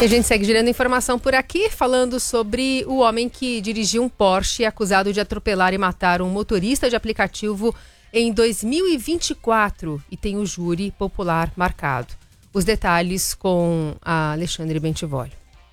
E a gente segue girando informação por aqui, falando sobre o homem que dirigiu um Porsche acusado de atropelar e matar um motorista de aplicativo em 2024 e tem o júri popular marcado. Os detalhes com a Alexandre Bentivolio.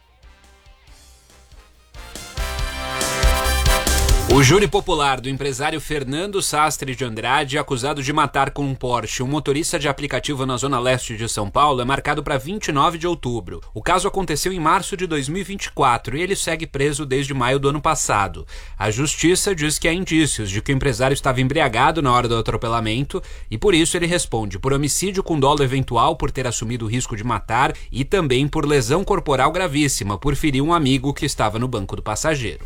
O júri popular do empresário Fernando Sastre de Andrade, acusado de matar com um Porsche um motorista de aplicativo na zona leste de São Paulo, é marcado para 29 de outubro. O caso aconteceu em março de 2024 e ele segue preso desde maio do ano passado. A justiça diz que há indícios de que o empresário estava embriagado na hora do atropelamento e por isso ele responde por homicídio com dolo eventual por ter assumido o risco de matar e também por lesão corporal gravíssima por ferir um amigo que estava no banco do passageiro.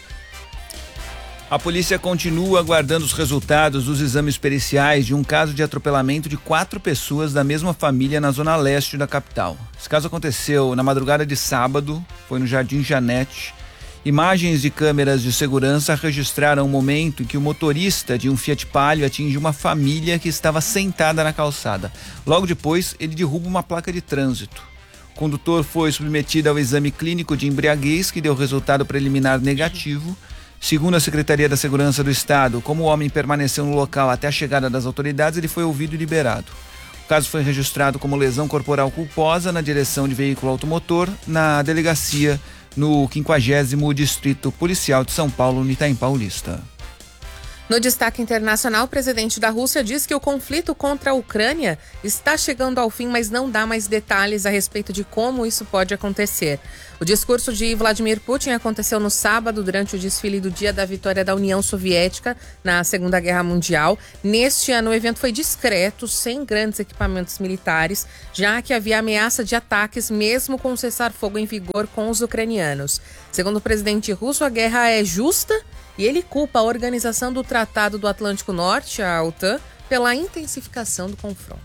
A polícia continua aguardando os resultados dos exames periciais de um caso de atropelamento de 4 pessoas da mesma família na zona leste da capital. Esse caso aconteceu na madrugada de sábado, foi no Jardim Janete. Imagens de câmeras de segurança registraram o momento em que o motorista de um Fiat Palio atinge uma família que estava sentada na calçada. Logo depois, ele derruba uma placa de trânsito. O condutor foi submetido ao exame clínico de embriaguez, que deu resultado preliminar negativo. Segundo a Secretaria da Segurança do Estado, como o homem permaneceu no local até a chegada das autoridades, ele foi ouvido e liberado. O caso foi registrado como lesão corporal culposa na direção de veículo automotor na delegacia no 50º Distrito Policial de São Paulo, no Itaim Paulista. No destaque internacional, o presidente da Rússia diz que o conflito contra a Ucrânia está chegando ao fim, mas não dá mais detalhes a respeito de como isso pode acontecer. O discurso de Vladimir Putin aconteceu no sábado, durante o desfile do Dia da Vitória da União Soviética na Segunda Guerra Mundial. Neste ano, o evento foi discreto, sem grandes equipamentos militares, já que havia ameaça de ataques, mesmo com o cessar-fogo em vigor com os ucranianos. Segundo o presidente russo, a guerra é justa e ele culpa a organização do Tratado do Atlântico Norte, a OTAN, pela intensificação do confronto.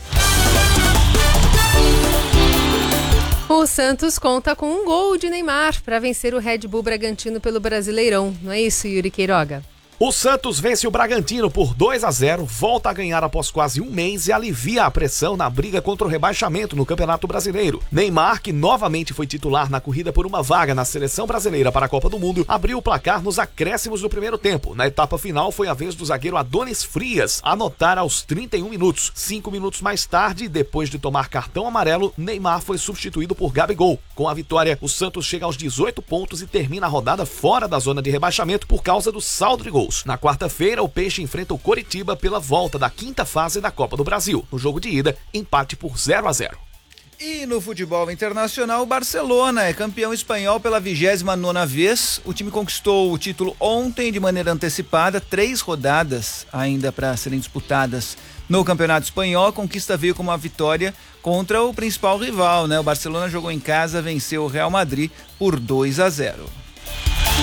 O Santos conta com um gol de Neymar para vencer o Red Bull Bragantino pelo Brasileirão. Não é isso, Yuri Queiroga? O Santos vence o Bragantino por 2-0, volta a ganhar após quase um mês e alivia a pressão na briga contra o rebaixamento no Campeonato Brasileiro. Neymar, que novamente foi titular na corrida por uma vaga na Seleção Brasileira para a Copa do Mundo, abriu o placar nos acréscimos do primeiro tempo. Na etapa final foi a vez do zagueiro Adonis Frias anotar aos 31 minutos. 5 minutos mais tarde, depois de tomar cartão amarelo, Neymar foi substituído por Gabigol. Com a vitória, o Santos chega aos 18 pontos e termina a rodada fora da zona de rebaixamento por causa do saldo de gols. Na quarta-feira, o Peixe enfrenta o Coritiba pela volta da 5ª fase da Copa do Brasil. No jogo de ida, empate por 0-0. E no futebol internacional, o Barcelona é campeão espanhol pela 29ª vez. O time conquistou o título ontem de maneira antecipada, 3 rodadas ainda para serem disputadas no Campeonato Espanhol. A conquista veio com uma vitória contra o principal rival, né? O Barcelona jogou em casa, venceu o Real Madrid por 2-0.